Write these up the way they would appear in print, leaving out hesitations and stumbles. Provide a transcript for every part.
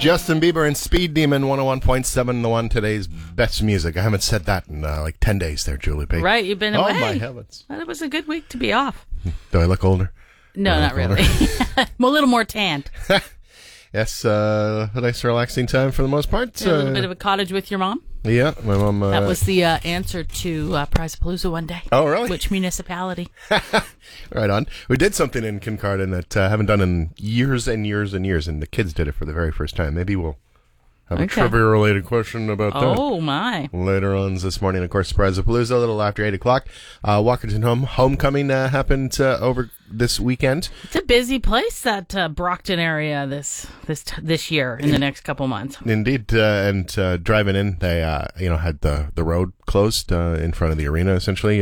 Justin Bieber and Speed Demon, 101.7 The One, today's best music. I haven't said that in like 10 days there, Julie P. Right, you've been away. Oh, my heavens. Well, it was a good week to be off. Do I look older? No, not really. I'm a little more tanned. Yes, a nice relaxing time for the most part. A little bit of a cottage with your mom. Yeah, my mom... that was the answer to Prizapalooza one day. Oh, really? Which municipality? Right on. We did something in Kincardine that I haven't done in years and years and years, and the kids did it for the very first time. Maybe we'll have a trivia-related question about that. Oh, my. Later on this morning, of course, Prizapalooza, a little after 8 o'clock. Walkerton Homecoming happened over this weekend. It's a busy place, that Brockton area this year, in the next couple months. Indeed, and driving in, they had the road closed in front of the arena, essentially,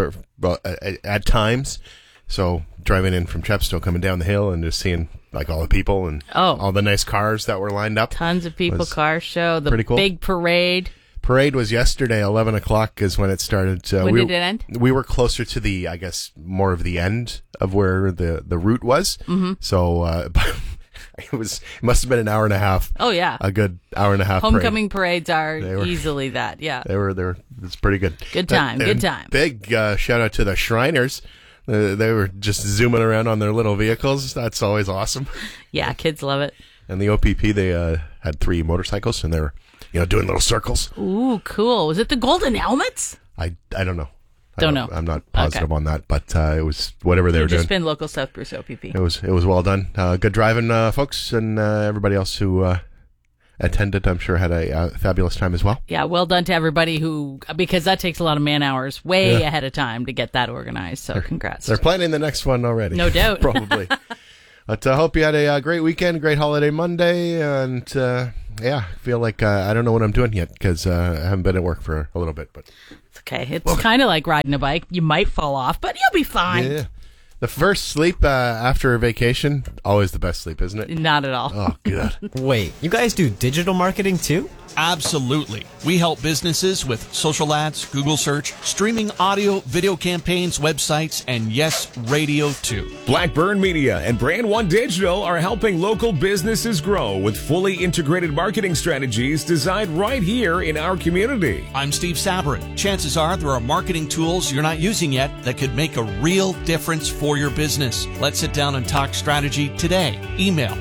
at times. So driving in from Chepstow, coming down the hill, and just seeing like all the people and all the nice cars that were lined up. Tons of people, car show, the pretty cool. Big parade. Parade was yesterday, 11 o'clock is when it started. When did it end? We were closer to the, I guess, more of the end of where the route was. Mm-hmm. So it must have been an hour and a half. Oh, yeah. A good hour and a half. Homecoming parades are easily that, yeah. They were. It's pretty good. Good time. Big shout out to the Shriners. They were just zooming around on their little vehicles. That's always awesome. Yeah, kids love it. And the OPP, they had 3 motorcycles, and they were, doing little circles. Ooh, cool. Was it the Golden Helmets? I don't know. Don't know. I'm not positive on that, but it was whatever they were doing. Just been local South Bruce OPP. It was well done. Good driving, folks, and everybody else who attended, I'm sure, had a fabulous time as well. Yeah, well done to everybody because that takes a lot of man hours way ahead of time to get that organized. So congrats. They're planning the next one already. No doubt. Probably. But I hope you had a great weekend, great holiday Monday, and I feel like I don't know what I'm doing yet because I haven't been at work for a little bit. But it's okay. It's kind of like riding a bike. You might fall off, but you'll be fine. Yeah. The first sleep after a vacation, always the best sleep, isn't it? Not at all. Oh, good. Wait, you guys do digital marketing too? Absolutely. We help businesses with social ads, Google search, streaming audio, video campaigns, websites, and yes, radio too. Blackburn Media and Brand One Digital are helping local businesses grow with fully integrated marketing strategies designed right here in our community. I'm Steve Sabrin. Chances are there are marketing tools you're not using yet that could make a real difference for your business. Let's sit down and talk strategy today. Email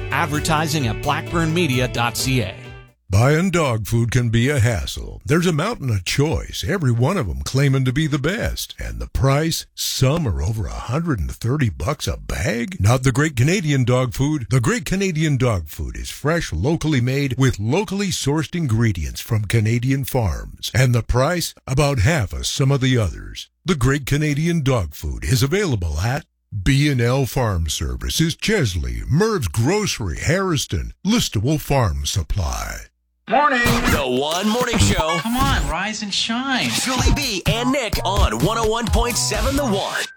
advertising@blackburnmedia.ca. Buying dog food can be a hassle. There's a mountain of choice, every one of them claiming to be the best. And the price? Some are over $130 a bag? Not the Great Canadian Dog Food. The Great Canadian Dog Food is fresh, locally made, with locally sourced ingredients from Canadian farms. And the price? About half of some of the others. The Great Canadian Dog Food is available at B&L Farm Services, Chesley, Merv's Grocery, Harrison, Listowel Farm Supply. Morning. The One Morning Show. Come on, rise and shine. Julie B and Nick on 101.7 The One.